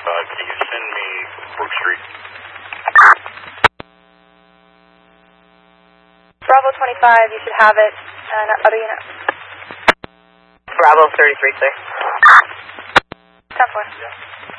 Can you send me Brook Street? Bravo 25, you should have it. Other unit. Bravo 33, sir. 10-4.